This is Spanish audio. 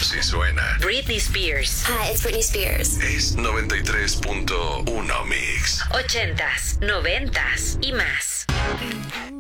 así suena. Britney Spears. Hi, it's Britney Spears. Es 93.1 Mix. 80s, 90s y más.